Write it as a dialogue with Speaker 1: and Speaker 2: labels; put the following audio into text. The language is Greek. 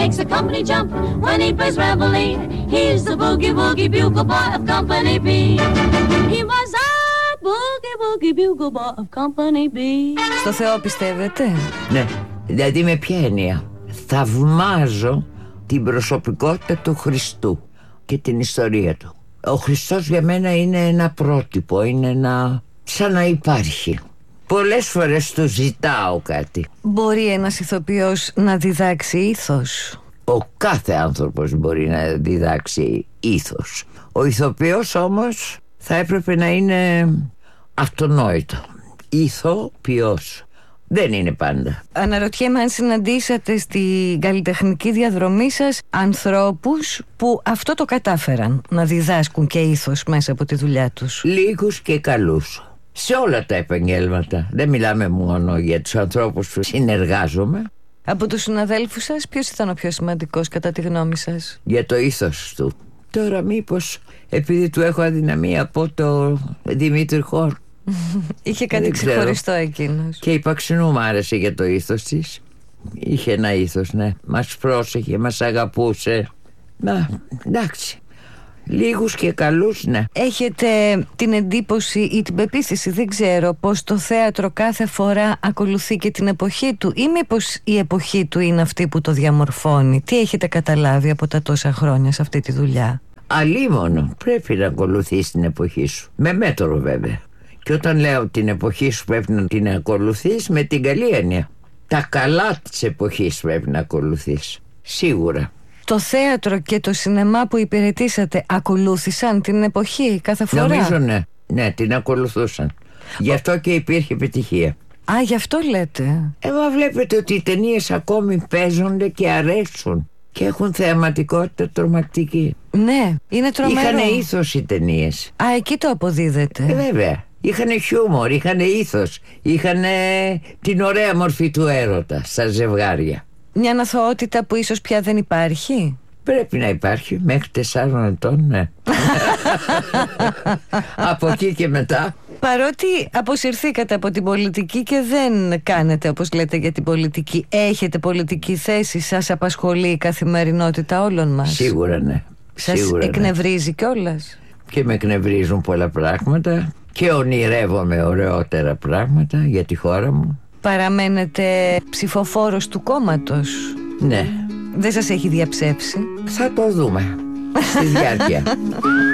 Speaker 1: makes the company jump when he plays reveille. He's the boogie woogie bugle boy of Company B. He was a boogie woogie bugle boy of Company B.
Speaker 2: Στο Θεό πιστεύετε?
Speaker 3: Ναι, δηλαδή με ποια έννοια? Θαυμάζω την προσωπικότητα του Χριστού και την ιστορία του. Ο Χριστός για μένα είναι ένα πρότυπο, είναι ένα σαν να υπάρχει. Πολλές φορές του ζητάω κάτι.
Speaker 2: Μπορεί ένας ηθοποιός να διδάξει ήθος?
Speaker 3: Ο κάθε άνθρωπος μπορεί να διδάξει ήθος. Ο ηθοποιός όμως θα έπρεπε να είναι αυτονόητο. Ηθοποιός. Δεν είναι πάντα.
Speaker 2: Αναρωτιέμαι αν συναντήσατε στη καλλιτεχνική διαδρομή σας ανθρώπους που αυτό το κατάφεραν, να διδάσκουν και ήθος μέσα από τη δουλειά τους.
Speaker 3: Λίγους και καλούς. Σε όλα τα επαγγέλματα. Δεν μιλάμε μόνο για τους ανθρώπους που συνεργάζομαι.
Speaker 2: Από τους συναδέλφους σας, ποιος ήταν ο πιο σημαντικός κατά τη γνώμη σας?
Speaker 3: Για το ήθος του. Τώρα μήπως επειδή του έχω αδυναμία από το Δημήτρη Χόρ.
Speaker 2: Είχε κάτι ξεχωριστό εκείνος.
Speaker 3: Και η Παξινού μ' άρεσε για το ήθος της. Είχε ένα ήθος, ναι. Μας πρόσεχε, μας αγαπούσε. Να, εντάξει. Λίγους και καλούς, ναι.
Speaker 2: Έχετε την εντύπωση ή την πεποίθηση, δεν ξέρω, πως το θέατρο κάθε φορά ακολουθεί και την εποχή του, ή μήπως η εποχή του είναι αυτή που το διαμορφώνει? Τι έχετε καταλάβει από τα τόσα χρόνια σε αυτή τη δουλειά?
Speaker 3: Αλίμονο, πρέπει να ακολουθείς την εποχή σου. Με μέτρο βέβαια. Και όταν λέω την εποχή σου πρέπει να την ακολουθείς με την καλή έννοια. Τα καλά της εποχής πρέπει να ακολουθείς. Σίγουρα.
Speaker 2: Το θέατρο και το σινεμά που υπηρετήσατε ακολούθησαν την εποχή κάθε φορά?
Speaker 3: Νομίζω ναι. Ναι, την ακολουθούσαν. Γι' αυτό και υπήρχε επιτυχία.
Speaker 2: Α, γι' αυτό λέτε?
Speaker 3: Μα βλέπετε ότι οι ταινίες ακόμη παίζονται και αρέσουν. Και έχουν θεαματικότητα τρομακτική.
Speaker 2: Ναι, είναι τρομερό.
Speaker 3: Είχανε ήθος οι ταινίες.
Speaker 2: Α, εκεί το αποδίδεται.
Speaker 3: Βέβαια. Είχανε χιούμορ, είχανε ήθος. Είχανε την ωραία μορφή του έρωτα στα ζευγάρια.
Speaker 2: Μια αθωότητα που ίσως πια δεν υπάρχει.
Speaker 3: Πρέπει να υπάρχει μέχρι 4 ετών, ναι. Από εκεί και μετά.
Speaker 2: Παρότι αποσυρθήκατε από την πολιτική και δεν κάνετε όπως λέτε για την πολιτική, έχετε πολιτική θέση, σας απασχολεί η καθημερινότητα όλων μας?
Speaker 3: Σίγουρα ναι.
Speaker 2: Σας
Speaker 3: σίγουρα,
Speaker 2: εκνευρίζει κιόλας?
Speaker 3: Και με εκνευρίζουν πολλά πράγματα και ονειρεύομαι ωραιότερα πράγματα για τη χώρα μου.
Speaker 2: Παραμένετε ψηφοφόρος του κόμματος?
Speaker 3: Ναι.
Speaker 2: Δεν σας έχει διαψεύσει?
Speaker 3: Θα το δούμε στη διάρκεια.